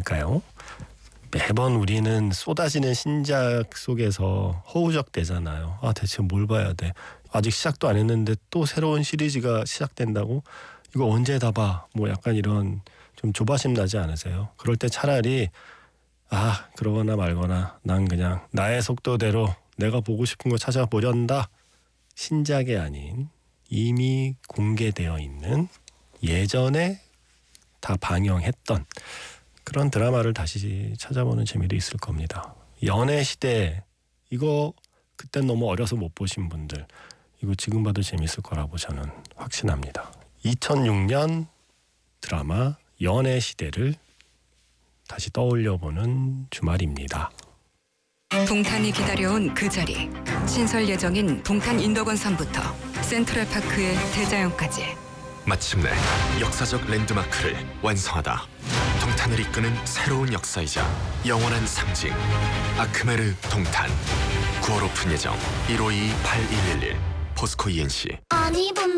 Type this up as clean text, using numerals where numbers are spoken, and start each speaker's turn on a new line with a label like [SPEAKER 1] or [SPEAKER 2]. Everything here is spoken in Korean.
[SPEAKER 1] 아닐까요? 매번 우리는 쏟아지는 신작 속에서 허우적대잖아요. 아, 대체 뭘 봐야 돼? 아직 시작도 안 했는데 또 새로운 시리즈가 시작된다고? 이거 언제 다 봐? 뭐 약간 이런 좀 조바심 나지 않으세요? 그럴 때 차라리 그러거나 말거나 난 그냥 나의 속도대로 내가 보고 싶은 거 찾아보련다. 신작이 아닌 이미 공개되어 있는 예전에 다 방영했던 그런 드라마를 다시 찾아보는 재미도 있을 겁니다. 연애시대 이거 그땐 너무 어려서 못 보신 분들 이거 지금 봐도 재밌을 거라고 저는 확신합니다. 2006년 드라마 연애시대를 다시 떠올려보는 주말입니다.
[SPEAKER 2] 동탄이 기다려온 그 자리. 신설 예정인 동탄 인덕원선부터 센트럴파크의 대자연까지.
[SPEAKER 3] 마침내 역사적 랜드마크를 완성하다. 동탄을 이끄는 새로운 역사이자 영원한 상징. 아크메르 동탄. 9월 오픈 예정. 152-8111 포스코 ENC.